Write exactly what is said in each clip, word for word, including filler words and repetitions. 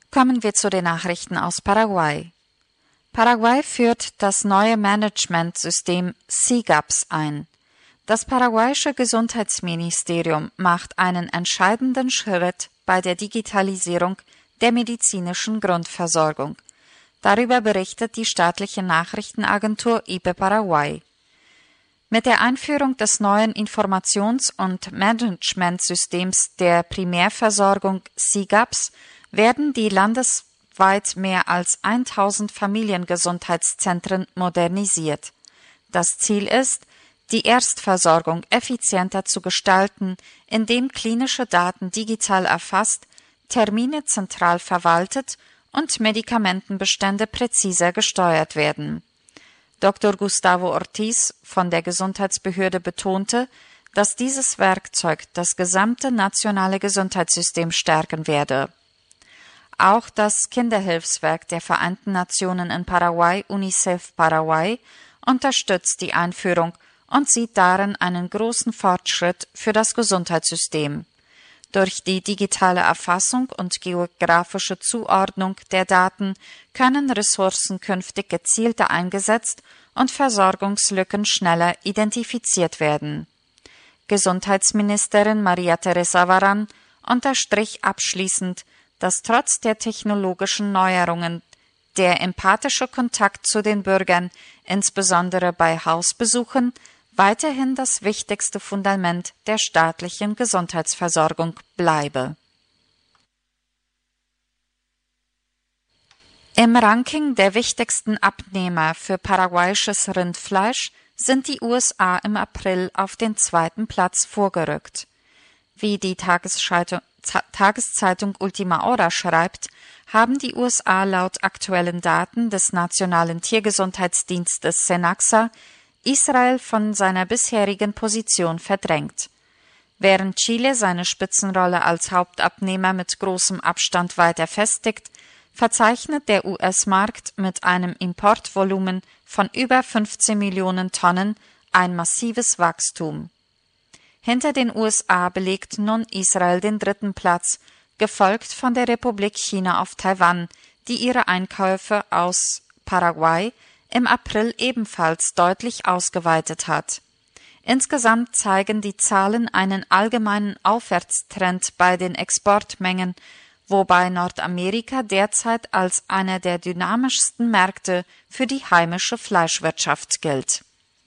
Kommen wir zu den Nachrichten aus Paraguay. Paraguay führt das neue Managementsystem C G A P S ein. Das paraguayische Gesundheitsministerium macht einen entscheidenden Schritt bei der Digitalisierung der medizinischen Grundversorgung. Darüber berichtet die staatliche Nachrichtenagentur I P Paraguay. Mit der Einführung des neuen Informations- und Managementsystems der Primärversorgung C G A P S werden die landesweit mehr als tausend Familiengesundheitszentren modernisiert. Das Ziel ist, die Erstversorgung effizienter zu gestalten, indem klinische Daten digital erfasst, Termine zentral verwaltet und Medikamentenbestände präziser gesteuert werden. Doktor Gustavo Ortiz von der Gesundheitsbehörde betonte, dass dieses Werkzeug das gesamte nationale Gesundheitssystem stärken werde. Auch das Kinderhilfswerk der Vereinten Nationen in Paraguay, UNICEF Paraguay, unterstützt die Einführung und sieht darin einen großen Fortschritt für das Gesundheitssystem. Durch die digitale Erfassung und geografische Zuordnung der Daten können Ressourcen künftig gezielter eingesetzt und Versorgungslücken schneller identifiziert werden. Gesundheitsministerin Maria Teresa Varan unterstrich abschließend, dass trotz der technologischen Neuerungen der empathische Kontakt zu den Bürgern, insbesondere bei Hausbesuchen, weiterhin das wichtigste Fundament der staatlichen Gesundheitsversorgung bleibe. Im Ranking der wichtigsten Abnehmer für paraguayisches Rindfleisch sind die U S A im April auf den zweiten Platz vorgerückt. Wie die Tageszeitung, Tageszeitung Ultima Hora schreibt, haben die U S A laut aktuellen Daten des Nationalen Tiergesundheitsdienstes SENAXA Israel von seiner bisherigen Position verdrängt. Während Chile seine Spitzenrolle als Hauptabnehmer mit großem Abstand weiter festigt, verzeichnet der U S-Markt mit einem Importvolumen von über fünfzehn Millionen Tonnen ein massives Wachstum. Hinter den U S A belegt nun Israel den dritten Platz, gefolgt von der Republik China auf Taiwan, die ihre Einkäufe aus Paraguay im April ebenfalls deutlich ausgeweitet hat. Insgesamt zeigen die Zahlen einen allgemeinen Aufwärtstrend bei den Exportmengen, wobei Nordamerika derzeit als einer der dynamischsten Märkte für die heimische Fleischwirtschaft gilt.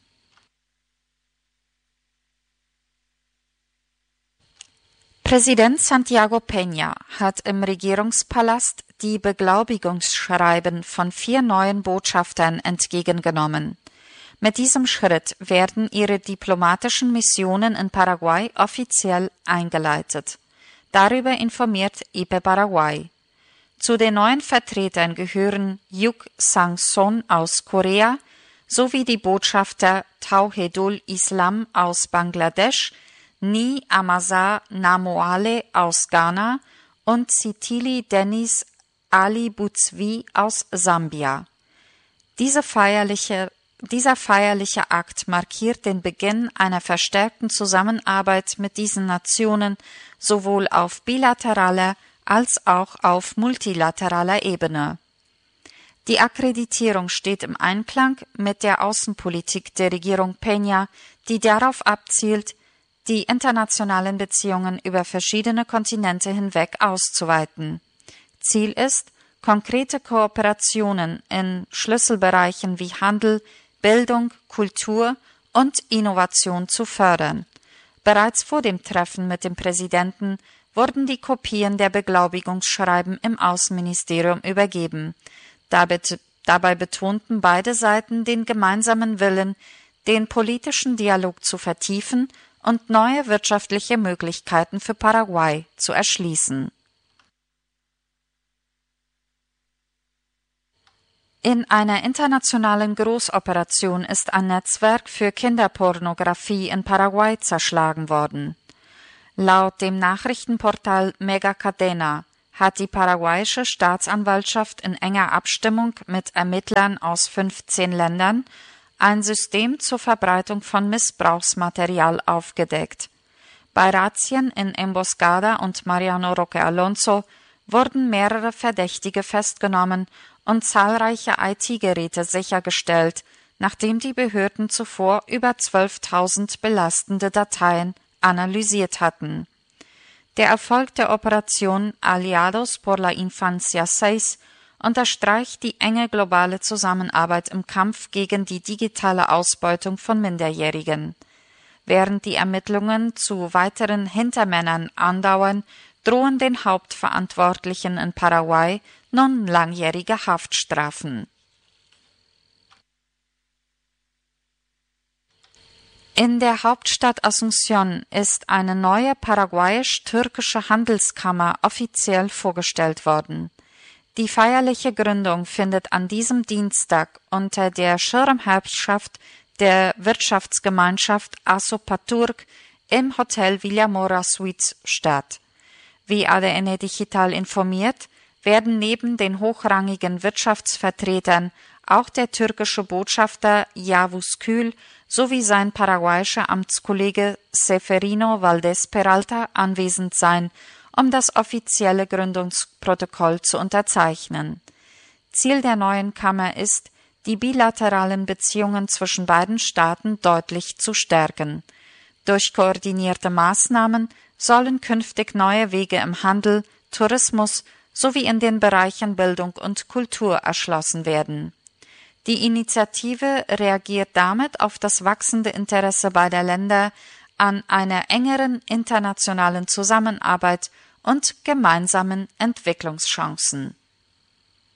Präsident Santiago Peña hat im Regierungspalast die Beglaubigungsschreiben von vier neuen Botschaftern entgegengenommen. Mit diesem Schritt werden ihre diplomatischen Missionen in Paraguay offiziell eingeleitet. Darüber informiert I P Paraguay. Zu den neuen Vertretern gehören Yuk Sang-son aus Korea sowie die Botschafter Tauhedul Islam aus Bangladesch, Ni Amasa Namoale aus Ghana und Sitili Dennis Ali Butzwi aus Sambia. Diese feierliche, dieser feierliche Akt markiert den Beginn einer verstärkten Zusammenarbeit mit diesen Nationen sowohl auf bilateraler als auch auf multilateraler Ebene. Die Akkreditierung steht im Einklang mit der Außenpolitik der Regierung Peña, die darauf abzielt, die internationalen Beziehungen über verschiedene Kontinente hinweg auszuweiten. Ziel ist, konkrete Kooperationen in Schlüsselbereichen wie Handel, Bildung, Kultur und Innovation zu fördern. Bereits vor dem Treffen mit dem Präsidenten wurden die Kopien der Beglaubigungsschreiben im Außenministerium übergeben. Dabei, dabei betonten beide Seiten den gemeinsamen Willen, den politischen Dialog zu vertiefen und neue wirtschaftliche Möglichkeiten für Paraguay zu erschließen. In einer internationalen Großoperation ist ein Netzwerk für Kinderpornografie in Paraguay zerschlagen worden. Laut dem Nachrichtenportal Mega Cadena hat die paraguayische Staatsanwaltschaft in enger Abstimmung mit Ermittlern aus fünfzehn Ländern ein System zur Verbreitung von Missbrauchsmaterial aufgedeckt. Bei Razzien in Emboscada und Mariano Roque Alonso wurden mehrere Verdächtige festgenommen und zahlreiche I T-Geräte sichergestellt, nachdem die Behörden zuvor über zwölftausend belastende Dateien analysiert hatten. Der Erfolg der Operation Aliados por la Infancia sechs unterstreicht die enge globale Zusammenarbeit im Kampf gegen die digitale Ausbeutung von Minderjährigen. Während die Ermittlungen zu weiteren Hintermännern andauern, drohen den Hauptverantwortlichen in Paraguay nun langjährige Haftstrafen. In der Hauptstadt Asunción ist eine neue paraguayisch-türkische Handelskammer offiziell vorgestellt worden. Die feierliche Gründung findet an diesem Dienstag unter der Schirmherrschaft der Wirtschaftsgemeinschaft Asopaturk im Hotel Villamora Suites statt. Wie A D N Digital informiert, werden neben den hochrangigen Wirtschaftsvertretern auch der türkische Botschafter Yavuz Gül sowie sein paraguayischer Amtskollege Seferino Valdés Peralta anwesend sein, um das offizielle Gründungsprotokoll zu unterzeichnen. Ziel der neuen Kammer ist, die bilateralen Beziehungen zwischen beiden Staaten deutlich zu stärken. Durch koordinierte Maßnahmen sollen künftig neue Wege im Handel, Tourismus sowie in den Bereichen Bildung und Kultur erschlossen werden. Die Initiative reagiert damit auf das wachsende Interesse beider Länder an einer engeren internationalen Zusammenarbeit und gemeinsamen Entwicklungschancen.